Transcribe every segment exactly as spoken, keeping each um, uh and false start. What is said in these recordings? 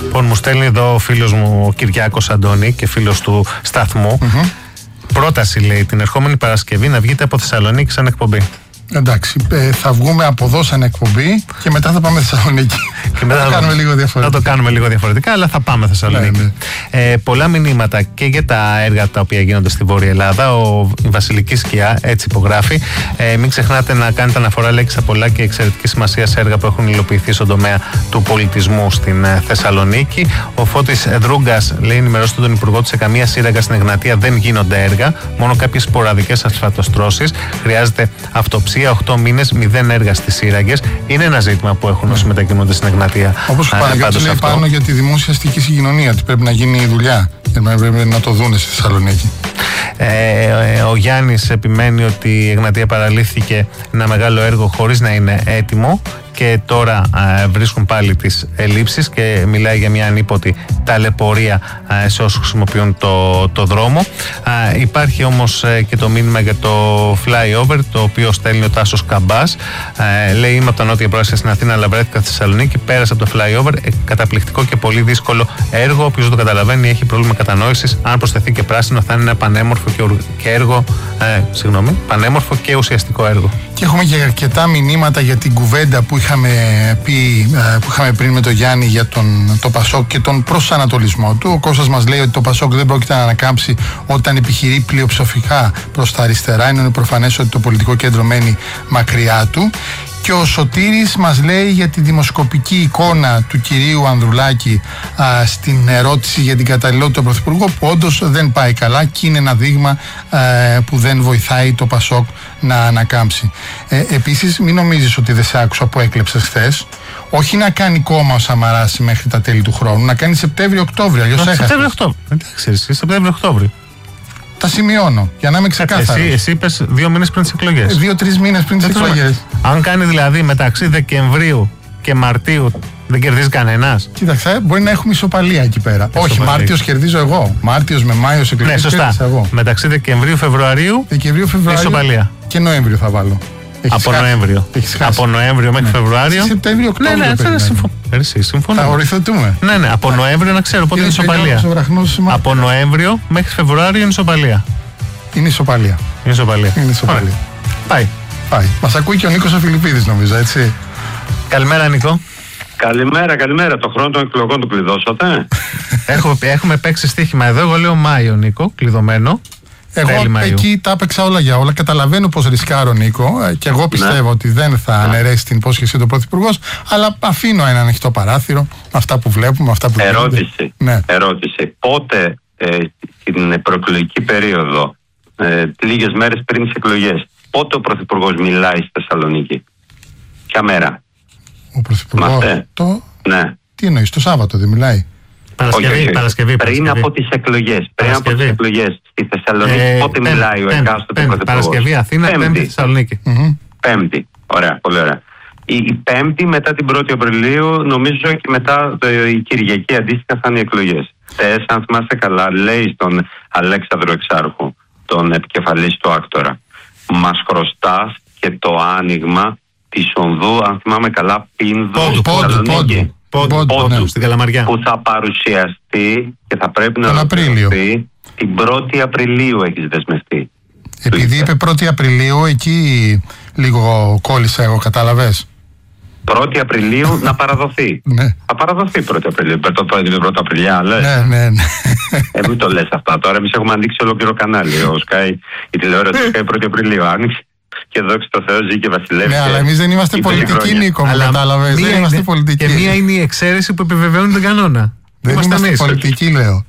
Λοιπόν, μου στέλνει εδώ ο φίλος μου ο Κυριάκος Αντώνη και φίλος του σταθμού. Mm-hmm. Πρόταση, λέει, την ερχόμενη Παρασκευή να βγείτε από Θεσσαλονίκη σαν εκπομπή. Εντάξει, ε, θα βγούμε από εδώ σαν εκπομπή και μετά θα πάμε Θεσσαλονίκη. Και μετά θα, θα, κάνουμε λίγο διαφορετικά. θα το κάνουμε λίγο διαφορετικά, αλλά θα πάμε Θεσσαλονίκη. Ναι, ναι. Ε, πολλά μηνύματα και για τα έργα τα οποία γίνονται στη Βόρεια Ελλάδα. Ο, η Βασιλική Σκιά έτσι υπογράφει. Ε, μην ξεχνάτε να κάνετε αναφορά, λέξη από πολλά και εξαιρετική σημασία σε έργα που έχουν υλοποιηθεί στον τομέα του πολιτισμού στην ε, Θεσσαλονίκη. Ο Φώτης Δρούγκας λέει: ενημερώστε τον Υπουργό ότι σε καμία σύραγγα στην Εγνατία δεν γίνονται έργα, μόνο κάποιες σποραδικές ασφαλτοστρώσεις. Χρειάζεται αυτοψία. οκτώ μήνες, μηδέν έργα στις σύραγγες. Είναι ένα ζήτημα που έχουν όσοι μετακινούνται στην Εγνατία. Όπως ο Παναγιώτης λέει πάνω για τη δημόσια αστική συγκοινωνία, ότι πρέπει να γίνει η δουλειά. Πρέπει να το δούνε στη Θεσσαλονίκη. Ε, ο Γιάννης επιμένει ότι η Εγνατία παραλήφθηκε ένα μεγάλο έργο χωρίς να είναι έτοιμο και τώρα ε, βρίσκουν πάλι τις ελλείψεις και μιλάει για μια ανίποτη ταλαιπωρία ε, σε όσους χρησιμοποιούν το, το δρόμο. Ε, υπάρχει όμως ε, και το μήνυμα για το flyover, το οποίο στέλνει ο Τάσος Καμπάς. Ε, λέει: είμαι από τα Νότια Πράσινα στην Αθήνα, αλλά βρέθηκα στη Θεσσαλονίκη, πέρασα από το flyover, ε, καταπληκτικό και πολύ δύσκολο έργο. Όποιος δεν το καταλαβαίνει έχει πρόβλημα κατανόησης. Αν προσθεθεί και πράσινο θα είναι ένα πανέμορφο και, και έργο, ε, συγγνώμη, πανέμορφο και ουσιαστικό έργο. Και έχουμε και αρκετά μηνύματα για την κουβέντα που είχαμε πει, που είχαμε πριν με τον Γιάννη για τον, το Πασόκ και τον προσανατολισμό του. Ο Κώστας μας λέει ότι το Πασόκ δεν πρόκειται να ανακάμψει όταν επιχειρεί πλειοψηφικά προς τα αριστερά, ενώ είναι προφανές ότι το πολιτικό κέντρο μένει μακριά του. Και ο Σωτήρης μας λέει για τη δημοσκοπική εικόνα του κυρίου Ανδρουλάκη α, στην ερώτηση για την καταλληλότητα του Πρωθυπουργού, που όντως δεν πάει καλά και είναι ένα δείγμα α, που δεν βοηθάει το Πασόκ να ανακάμψει. Ε, επίσης, μην νομίζεις ότι δεν σε άκουσα που έκλεψες χθες. Όχι να κάνει κόμμα ο Σαμαράς μέχρι τα τέλη του χρόνου, να κάνει Σεπτέμβριο-Οκτώβριο. Αλλιώς έχασες. Σεπτέμβριο-Οκτώβριο. Εντάξει, Σεπτέμβριο-Οκτώβριο. Τα σημειώνω, για να είμαι ξεκάθαρος. Εσύ, εσύ είπες δύο μήνες πριν τις εκλογές. Δύο-τρεις μήνες πριν τις εκλογές. Αν κάνει δηλαδή μεταξύ Δεκεμβρίου και Μαρτίου, δεν κερδίζει κανένας. Κοίταξε, μπορεί να έχουμε ισοπαλία εκεί πέρα. Ισοπαλία. Όχι, Μάρτιος κερδίζω εγώ. Μάρτιος με Μάιος εκλογές. Ναι, σωστά. Εγώ. Μεταξύ Δεκεμβρίου-Φεβρουαρίου, Φεβρουαρίου ισοπαλία. Και Νοέμβριο θα βάλω. Έχεις από χάσει. Νοέμβριο. Από Νοέμβριο μέχρι ναι. Φεβρουάριο. Σεπτέμβριο-Οκτώβριο. Ναι, ναι, ναι, συμφωνώ. Εσύ, συμφωνώ. Θα οριθετούμε. Ναι, ναι, από Νοέμβριο να ξέρω πότε είναι ισοπαλία. Από Νοέμβριο μέχρι Φεβρουάριο είναι ισοπαλία. Είναι ισοπαλία. Είναι ισοπαλία. Είναι ισοπαλία. Πάει. Πάει. Μας ακούει και ο Νίκος Αφιλιππίδης, νομίζω, έτσι. Καλημέρα, Νίκο. Καλημέρα, καλημέρα. Το χρόνο των εκλογών του κλειδώσατε. Έχω, έχουμε παίξει στοίχημα εδώ. Εγώ λέω Μάιο, Νίκο, κλειδωμένο. Εγώ εκεί τα έπαιξα όλα για όλα. Καταλαβαίνω πως ρισκάρω, Νίκο, και εγώ πιστεύω ναι. ότι δεν θα ναι. αναιρέσει την υπόσχεση του Πρωθυπουργός, αλλά αφήνω ένα ανοιχτό παράθυρο με αυτά που βλέπουμε, αυτά που Ερώτηση. Ναι. Ερώτηση. Πότε ε, την προεκλογική περίοδο, ε, λίγες μέρες πριν τις εκλογές, πότε ο Πρωθυπουργός μιλάει στη Θεσσαλονίκη? Ποια μέρα? Ο Πρωθυπουργός. Το... Ναι. Τι εννοείς, το Σάββατο δεν μιλάει? Παρασκευή, όχι, όχι. Παρασκευή, πριν Παρασκευή. από τις εκλογές. Πριν από τις εκλογές στη Θεσσαλονίκη, ε, πότε πέμπτη, μιλάει ο εκάστοτε Πρωθυπουργός? Παρασκευή, Αθήνα, Πέμπτη, πέμπτη Θεσσαλονίκη. Mm-hmm. Πέμπτη. Ωραία, πολύ ωραία. Η, η Πέμπτη μετά την πρώτη Απριλίου, νομίζω και μετά το, η Κυριακή αντίστοιχα θα είναι οι εκλογές. Θες, αν θυμάστε καλά, λέει στον Αλέξανδρο Εξάρχου, τον επικεφαλής του Άκτορα, μας χρωστάς και το άνοιγμα της Ονδού, αν θυμάμαι καλά, Πίνδου, Θεσσαλονίκη. Πόντου, πόντου, στην Καλαμαριά. Που θα παρουσιαστεί και θα πρέπει τον να ολοκληρωθεί την πρώτη Απριλίου, έχεις δεσμευτεί. Επειδή είπε πρώτη Απριλίου, εκεί λίγο κόλλησα εγώ, κατάλαβες. πρώτη Απριλίου να παραδοθεί. Ναι. Θα παραδοθεί πρώτη Απριλίου. Το πρώτη Απριλιά, λες. Ναι, ναι, ναι. Ε, μην το λες αυτά τώρα. Εμείς έχουμε ανοίξει ολόκληρο κανάλι. Ο Sky, η τηλεόραση Sky πρώτη Απριλίου άνοιξε. Και δόξα τω Θεώ, ζει και βασιλεύει. Ναι, αλλά εμείς δεν είμαστε πολιτικοί, Νίκο, μου κατάλαβες. Δεν είμαστε πολιτικοί. Και μία είναι η εξαίρεση που επιβεβαιώνει τον κανόνα. Δεν είμαστε, είμαστε πολιτικοί, λέω.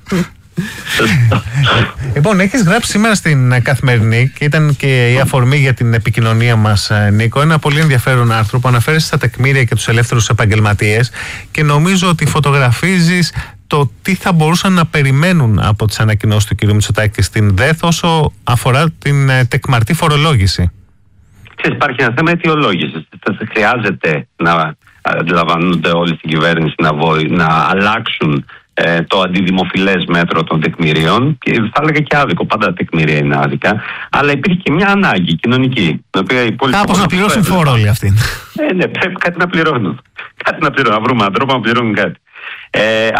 Λοιπόν, έχεις γράψει σήμερα στην Καθημερινή και ήταν και η αφορμή για την επικοινωνία μας, Νίκο, ένα πολύ ενδιαφέρον άρθρο που αναφέρεσαι στα τεκμήρια και τους ελεύθερους επαγγελματίες και νομίζω ότι φωτογραφίζεις το τι θα μπορούσαν να περιμένουν από τις ανακοινώσεις του κ. Μητσοτάκη στην ΔΕΘ όσο αφορά την τεκμαρτή φορολόγηση. Ξέρεις, υπάρχει ένα θέμα αιτιολόγησης. Χρειάζεται να αντιλαμβάνονται όλοι στην κυβέρνηση να, βοη, να αλλάξουν ε, το αντιδημοφιλές μέτρο των τεκμηρίων, και θα έλεγα και άδικο, πάντα τα τεκμήρια είναι άδικα, αλλά υπήρχε και μια ανάγκη κοινωνική. Κάπως να πληρώσουν φόρο όλοι αυτοί. Ε, ναι, πρέπει κάτι να πληρώνουν. Κάτι να πληρώνουν, να βρούμε έναν τρόπο να πληρώνουν κάτι. Ε,